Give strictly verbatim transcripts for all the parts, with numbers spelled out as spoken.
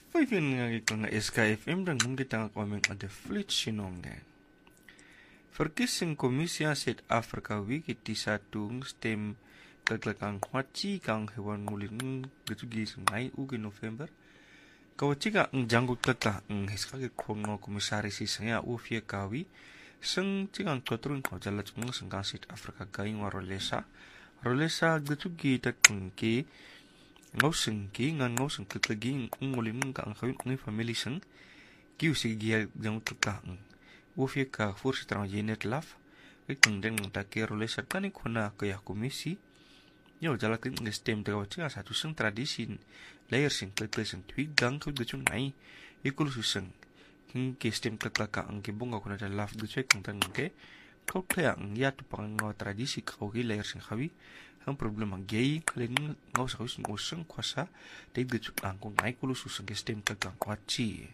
Five nga kang S K F M dan mungkin tanga komen ada fleet sinonge. Verkiezing Kommissie Zuid-Afrika wiki satu stem kekang wachi kang hewan mulin getugi sungai ugi November. Kawachika ang janggut kaka ang hiskagi kono komisaris isanya ufie kawi seng cikang kotrun kau jalan cuma sengkang Zuid-Afrika gaing warolesa. Rolesa getugi takang ki ngau seng ki ngan ngau seng ketlagi ng mulin ka ang kawin ng family seng kiu sige janggut kaka ang ufie ka fursi terang jenet laf ikang den ng take rolesa tani kona kaya komisi yo jalakin ng stem tagawachika satu seng tradisi layer sing kekle sing twig gang kau gechun nai ikul suseng king ke stem kekaka ang kibunga kuna da laf gechwe kang tan ke kau kaya ang ya tu pang ngau tradisi kau ki layer sing khawi ang problema gay kling ngau sa usung usung kwasa dai gechun ang kung nai kulu suseng ke stem kekang kwachi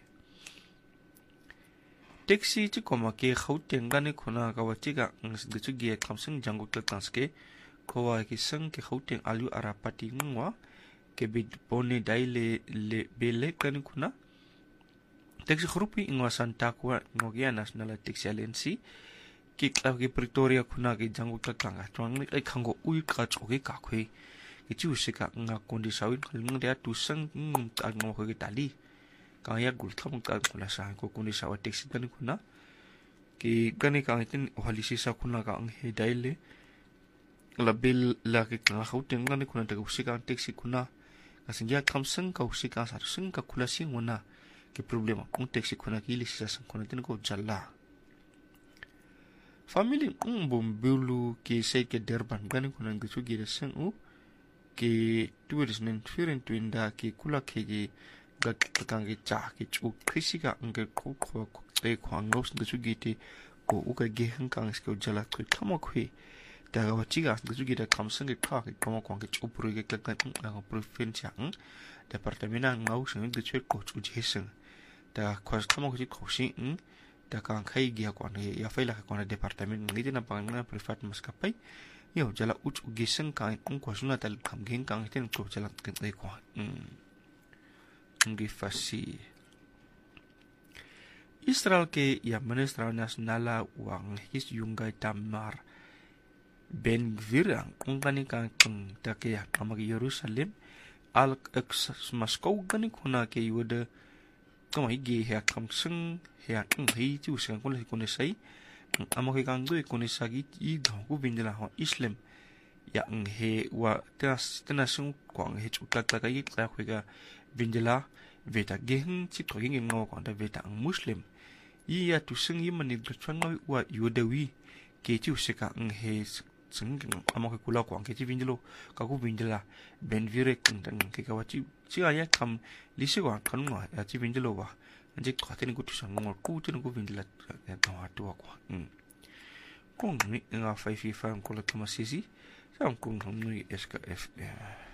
taxi chi koma ke khauteng gane kuna kawachika ang gechu ge kamseng janggut kekang ske kowa ki seng ke khauteng alu arapati ngwa ke bid pone daile le bele kan kuna taxi grupi ingwa Santa Kwa ngogia national taxi agency ki klaw ki Pretoria kuna ki jangu kakanga twang ni ai khango ui ka choge ka khwe ki chu sika nga kondi sawin khling dia tu sang ng ta ngo ko ki tali ka ya gul tham ka kula sa ko kondi sawa taxi kan kuna ki gani ka itin halisi sa kuna ka ang he daile la bil la ki nga khauteng ngani kuna ta usika taxi kuna kasinja kamseng kau sika sa seng ka kula sing wana ke problema kung taxi kuna kili sa sang kuna tin ko jalla family um bombulu ke sei ke Durban gani kuna ngisu gire seng u ke tourism firen twinda ke kula ke ge ga kang ge cha ke chu krisika nge ko ko e ko angos ngisu gite ko u ka ge hang kang sko jalla ko kamo kwe daga wachiga ngisu gite kamseng ge ka ke kamo ko ke chu puru ge ka ka provincia departamento ngau seng ngisu ko chu jeseng da kwas kamo ko ko sing da kan kai gia ko ne ya faila ko na departamento ngi na pangna privat maskapai yo jala uch giseng kan kung ko suna tal kam gen kan ten ko jala ken ko ngi fasi Israel ke ya ministra nasionala wang his yungai tamar Ben Gvir ang kung kani kan kung ta ke ya kamagi Jerusalem al Moscow gani kuna ke yuda kama higi hea kamseng hea kung hei ti usikan kone kone sai ama ke kang doi kone sagi i gau ku bindela ho Islam ya ng he wa tenas tenasung kwang he chu tak tak ai ka khwega bindela veta gehen chi to ging ngo kwang da veta ang Muslim i ya tu seng i mani gchang wa yudawi ke ti usika ng he seng ama ke kula kwang ke ti bindelo ka ku bindela ben vire kung dan ke ka wachi chi aya kam lisiwa kanwa ya ti bindelo wa anje khaten ku tu sang ngor ku tin ku bindela ya ta wa tu kwa mm kung ni nga five five ko la kama sisi sam kung ham ni S K F